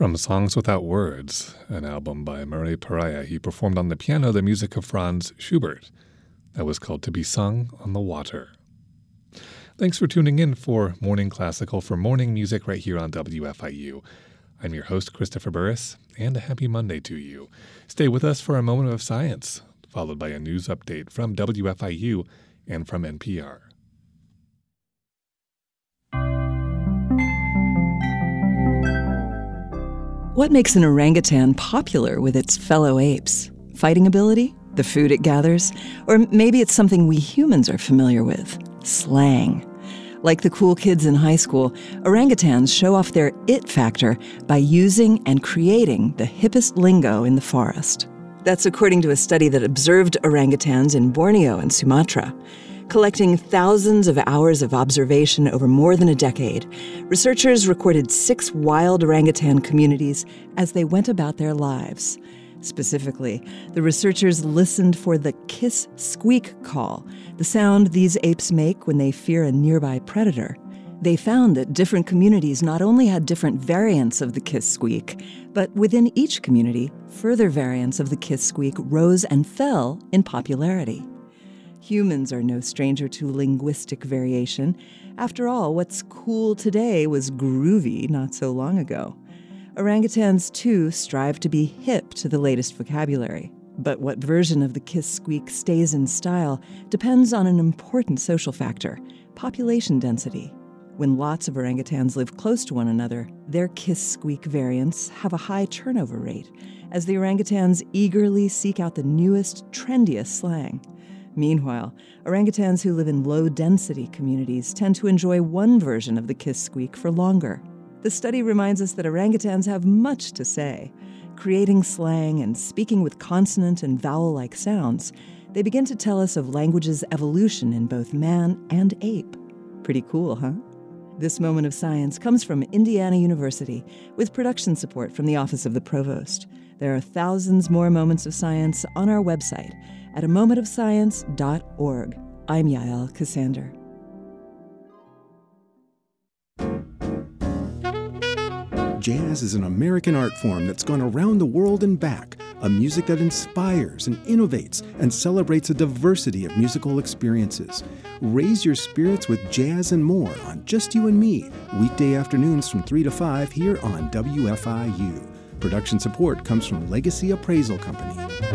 From Songs Without Words, an album by Murray Pariah, he performed on the piano the music of Franz Schubert. That was called To Be Sung on the Water. Thanks for tuning in for Morning Classical, for morning music right here on WFIU. I'm your host, Christopher Burris, and a happy Monday to you. Stay with us for a moment of science, followed by a news update from WFIU and from NPR. What makes an orangutan popular with its fellow apes? Fighting ability? The food it gathers? Or maybe it's something we humans are familiar with, slang. Like the cool kids in high school, orangutans show off their it factor by using and creating the hippest lingo in the forest. That's according to a study that observed orangutans in Borneo and Sumatra. Collecting thousands of hours of observation over more than a decade, researchers recorded 6 wild orangutan communities as they went about their lives. Specifically, the researchers listened for the kiss-squeak call, the sound these apes make when they fear a nearby predator. They found that different communities not only had different variants of the kiss-squeak, but within each community, further variants of the kiss-squeak rose and fell in popularity. Humans are no stranger to linguistic variation. After all, what's cool today was groovy not so long ago. Orangutans, too, strive to be hip to the latest vocabulary. But what version of the kiss-squeak stays in style depends on an important social factor, population density. When lots of orangutans live close to one another, their kiss-squeak variants have a high turnover rate, as the orangutans eagerly seek out the newest, trendiest slang. Meanwhile, orangutans who live in low-density communities tend to enjoy one version of the kiss-squeak for longer. The study reminds us that orangutans have much to say. Creating slang and speaking with consonant and vowel-like sounds, they begin to tell us of language's evolution in both man and ape. Pretty cool, huh? This moment of science comes from Indiana University, with production support from the Office of the Provost. There are thousands more moments of science on our website at amomentofscience.org. I'm Yael Cassander. Jazz is an American art form that's gone around the world and back, a music that inspires and innovates and celebrates a diversity of musical experiences. Raise your spirits with jazz and more on Just You and Me, weekday afternoons from 3 to 5 here on WFIU. Production support comes from Legacy Appraisal Company.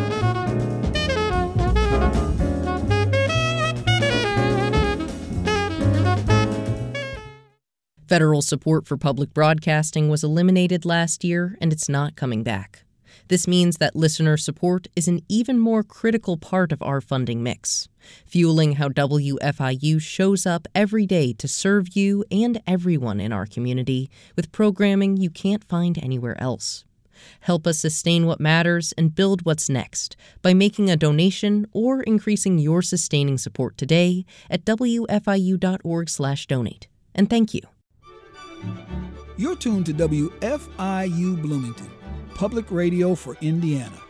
Federal support for public broadcasting was eliminated last year, and it's not coming back. This means that listener support is an even more critical part of our funding mix, fueling how WFIU shows up every day to serve you and everyone in our community with programming you can't find anywhere else. Help us sustain what matters and build what's next by making a donation or increasing your sustaining support today at wfiu.org/donate. And thank you. You're tuned to WFIU Bloomington, public radio for Indiana.